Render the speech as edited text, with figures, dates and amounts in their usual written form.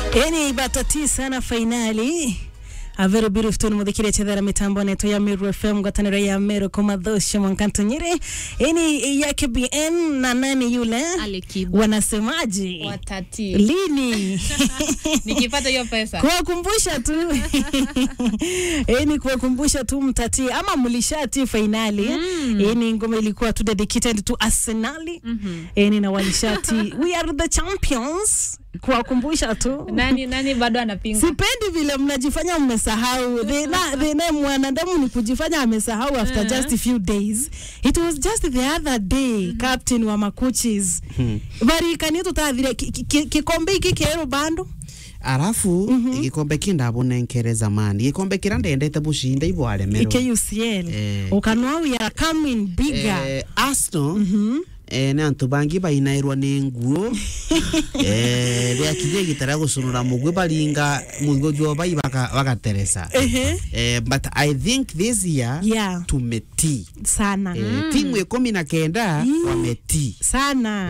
Eni batati sana finali. A very beautiful mudhikiri chadhara mitambo neto ya Miru FM gataniro ya Miru kumadhosha mwankanto nyere. Eni ya KBN na nani yule? Alikibu. Wanasemaji? Watati. Lini? Nikipata hiyo pesa. Kuwakumbusha tu. Eni kuwakumbusha tu mtati. Ama mulishati finali. Eni ngoma ilikuwa tu dedicated to Arsenal. Eni na walishati. We are the champions. Kuwakumbusha tu. Nani bado anapinga? Sipendi vile mnajifanya mmesahau. The mwanadamu ni kujifanya amesahau after just a few days. It was just the other day, captain wa Makuchis. Bari kanito tadhire kikombe iki kero bando. Arafu igikombe kindabone nkere zamani igikombe kirande endete bushinda ibo alemero KUCL ukanwa we are coming bigger Arsenal ne antubangi bainairwa nenguo ria kije gitara gusunura mugwe baringa mugo jo bayi bagateresa but I think this year tumeti sana timu 19 wameti sana.